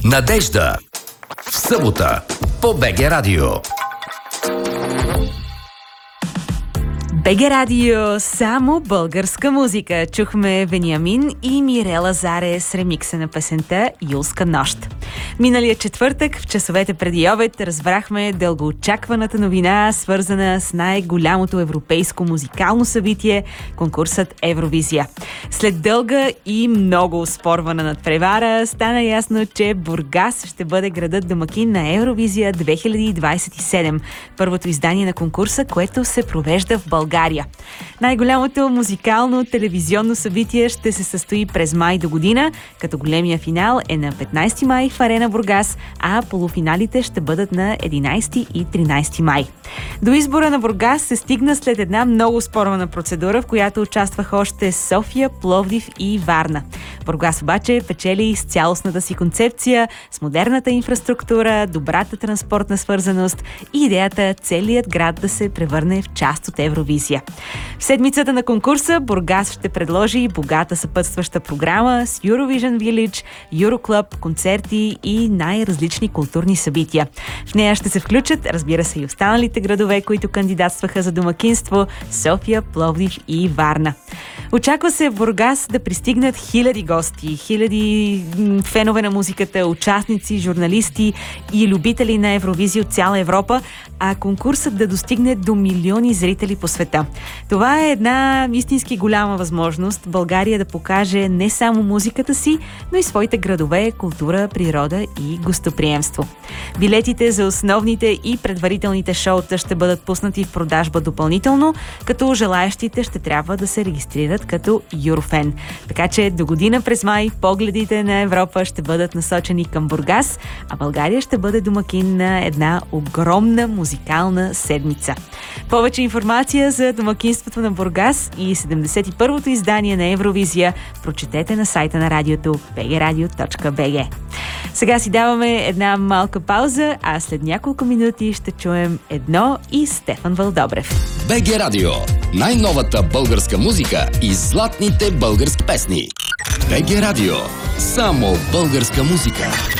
Надежда. В събота по БГ Радио. БГ Радио, само българска музика. Чухме Вениамин и Мирела Заре с ремикса на песента "Юлска нощ". Миналия четвъртък, в часовете преди обед, разбрахме дългоочакваната новина, свързана с най-голямото европейско музикално събитие – конкурсът Евровизия. След дълга и много оспорвана надпревара, стана ясно, че Бургас ще бъде градът домакин на Евровизия 2027, първото издание на конкурса, което се провежда в България. Най-голямото музикално телевизионно събитие ще се състои през май до година, като големия финал е на 15 май в Арена Бургас, а полуфиналите ще бъдат на 11 и 13 май. До избора на Бургас се стигна след една много спорвана процедура, в която участваха още София, Пловдив и Варна. Бургас обаче печели с цялостната си концепция, с модерната инфраструктура, добрата транспортна свързаност и идеята целият град да се превърне в част от Евровизия. В седмицата на конкурса Бургас ще предложи богата съпътстваща програма с Eurovision Village, Euroclub, концерти и най-различни културни събития. В нея ще се включат, разбира се, и останалите градове, които кандидатстваха за домакинство – София, Пловдив и Варна. Очаква се в Бургас да пристигнат хиляди гости, хиляди фенове на музиката, участници, журналисти и любители на Евровизия от цяла Европа, а конкурсът да достигне до милиони зрители по света. Това е една истински голяма възможност България да покаже не само музиката си, но и своите градове, култура, природа и гостоприемство. Билетите за основните и предварителните шоута ще бъдат пуснати в продажба допълнително, като желаещите ще трябва да се регистрират като Юрофен. Така че до година през май погледите на Европа ще бъдат насочени към Бургас, а България ще бъде домакин на една огромна музикална седмица. Повече информация за домакинството на Бургас и 71-то издание на Евровизия прочетете на сайта на радиото bgradio.bg. Сега си даваме една малка пауза, а след няколко минути ще чуем едно и Стефан Вълдобрев. БГ Радио. Най-новата българска музика и златните български песни. БГ Радио. Само българска музика.